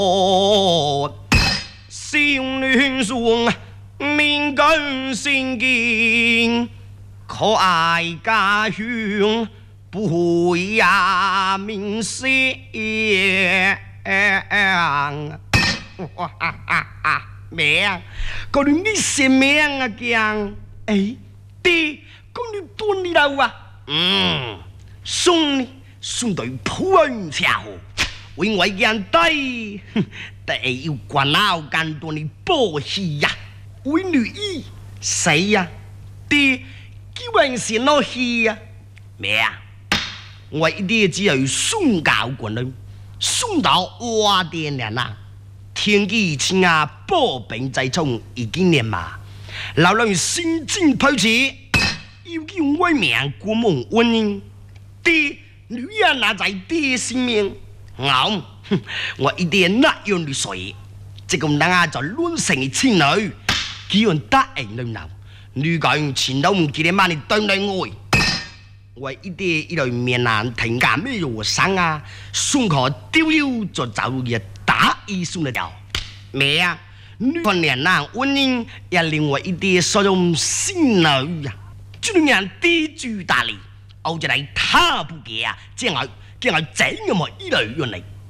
少女送命根心经，可爱家乡不呀明星。命，嗰你什命啊姜？哎，爹，嗰你多你老啊？送對普恩茶河，為我人低，得要關腦間多你波氣呀，為女兒死呀，爹，基本是攞氣呀，咩啊？我一啲只係送教過你，送到我哋人啊！天機親啊，波柄制衝已經年嘛，老人心境透徹，要叫我命過夢溫馨。爹，女人那在爹性命，我一定那樣的水，這個人啊就亂成嘅千女，幾樣答應你鬧，女講前都唔記得媽你對你愛。我一啲一類面難停架咩藥生啊，送可丟腰就走嘅打一送得掉。咩啊？女คน年難溫馨，也令我一啲所用心女啊，這樣低居大利，我就嚟他不給啊，這樣整咁麼一類原嚟。